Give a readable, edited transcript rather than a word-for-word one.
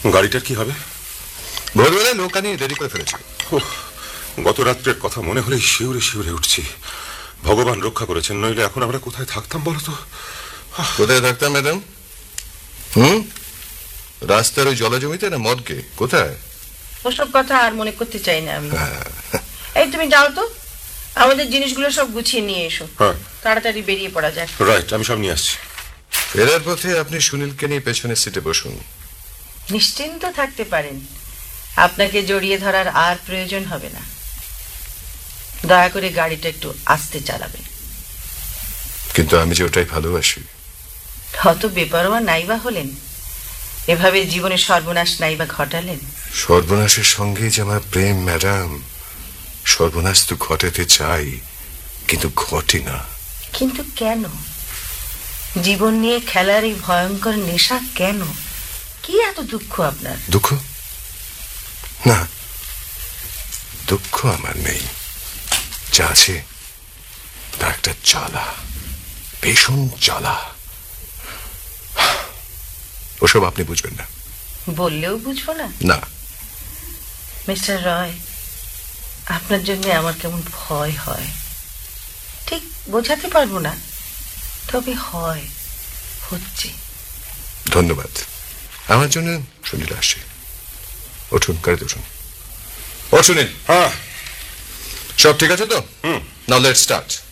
গাড়িটার কি হবে? ভোরবেলায় নৌকা নিয়ে রেডি করে ফেলেছি। গত রাত্রের কথা মনে হলেই শিউরে শিউরে উঠছি। ভগবান রক্ষা করেছেন, নইলে এখন আমরা কোথায় থাকতাম বলতো? কোথায় থাকতাম ম্যাডাম? রাস্তার ওই জলজমিতে না মদকে? কোথায়? ওসব কথা আর মনে করতে চাই না আমি। এই তুমি যাও তো, আমাদের জিনিসগুলো সব গুছিয়ে নিয়ে এসো। হ্যাঁ, তাড়াতাড়ি বেরিয়ে পড়া যাক। রাইট, আমি সব নিয়ে আসছি। ফেরার পথে আপনি সুনীলকে নিয়ে পেছনের সিটে বসুন। নিশ্চিন্ত থাকতে পারেন, আপনাকে জড়িয়ে ধরার আর প্রয়োজন হবে না। দয়া করে গাড়িটা একটু আস্তে চালাবেন। কিন্তু আমি যে ওটাই ভালোবাসি। অত বেপরোয়া নাইবা হলেন, এভাবে জীবনে সর্বনাশ নাইবা ঘটালেন। সর্বনাশের সঙ্গেই যে আমার প্রেম ম্যাডাম। সর্বনাশ তো ঘটাতে চাই, কিন্তু ঘটে না। কিন্তু কেন? জীবন নিয়ে খেলার এই ভয়ঙ্কর নেশা কেন? কি এত দুঃখ আপনার? দুঃখ? না, দুঃখ আমার নেই। যা আছে তা একটা জ্বালা, ভীষণ জ্বালা। ওসব আপনি বুঝবেন না। বললেও বুঝবো না? না। মিস্টার রয়, আপনার জন্য আমার কেমন ভয় হয়, ঠিক বোঝাতে পারবো না, তবে হয়, হচ্ছে। ধন্যবাদ। আমার জন্য সুনীল আসছে। উঠুন, গাড়িতে উঠুন। ও সুনীল, হ্যাঁ, সব ঠিক আছে তো? হুম। Now let's start.